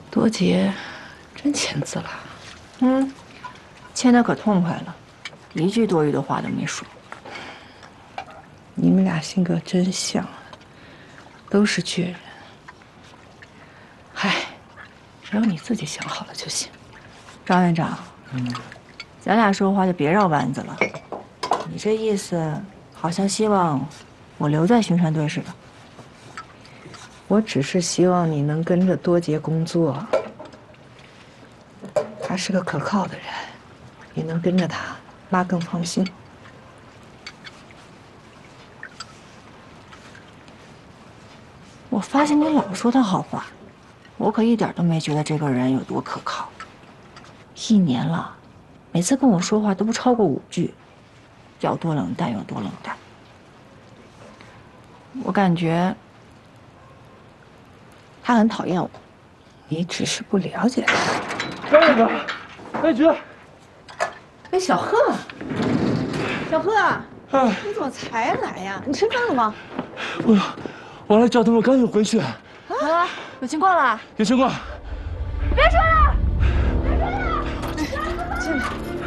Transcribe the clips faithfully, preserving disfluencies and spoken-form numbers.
多杰真签字了。 嗯，签得可痛快了，一句多余的话都没说。 你们俩性格真像啊，都是倔人。嗨，只要你自己想好了就行。 张院长，嗯，咱俩说话就别绕弯子了。你这意思，好像希望我留在巡山队似的。 我只是希望你能跟着多杰工作，他是个可靠的人，你能跟着他，妈更放心。 我发现你老说他好话，我可一点都没觉得这个人有多可靠。一年了，每次跟我说话都不超过五句，要多冷淡有多冷淡。我感觉他很讨厌我。 你只是不了解他。 张院长，哎菊， 哎，小贺，小贺， 哎， 你怎么才来呀？你吃饭了吗？ 我我来找他们，刚一回去。 啊，有情况了？ 有情况。 别说了，别说了。 进来。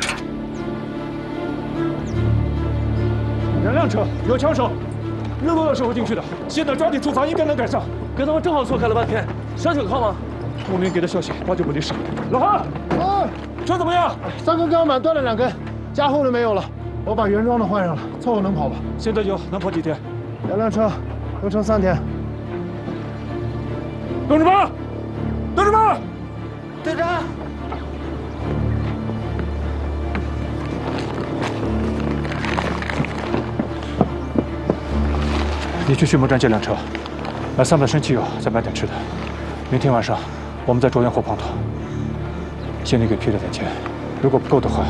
两辆车，有枪手，日落的时候进去的，现在抓紧出发，应该能赶上。跟他们正好错开了半天，山水靠吗？牧民给的消息，八九不离十。老韩， 哎， 车怎么样？ 三根钢板断了两根，加厚的没有了。我把原装的换上了，凑合能跑吧。 现在有，能跑几天？ 两辆车，能撑三天。 董事长，董事长， 队长。 你去畜牧站借辆车，买三百升汽油，再买点吃的。明天晚上我们在卓源湖碰头。先你给批了点钱，如果不够的话，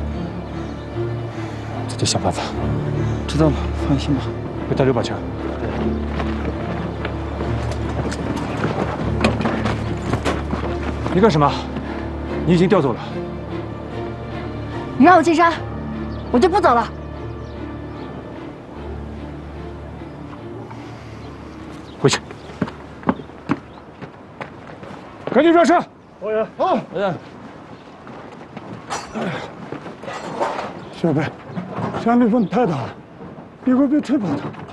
自己想办法。 知道了，放心吧。 给他留把枪。你干什么？你已经调走了。 你让我进山，我就不走了。 回去。赶紧转身。 我也好。 嗯。 小贝，山里风太大了，一会儿被吹跑的。